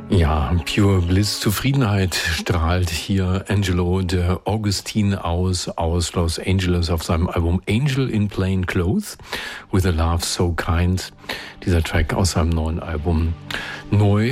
Ja, Pure Bliss, Zufriedenheit strahlt hier Angelo de Augustin aus Los Angeles auf seinem Album Angel in Plain Clothes with a Love So Kind. Dieser Track aus seinem neuen Album. Neu